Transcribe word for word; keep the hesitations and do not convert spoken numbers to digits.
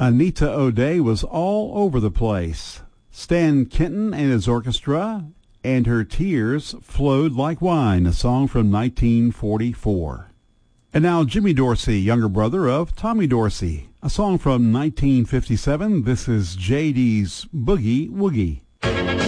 Anita O'Day was all over the place. Stan Kenton and his orchestra, and her tears flowed like wine, a song from nineteen forty-four. And now Jimmy Dorsey, younger brother of Tommy Dorsey, a song from nineteen fifty-seven. This is J D's Boogie Woogie.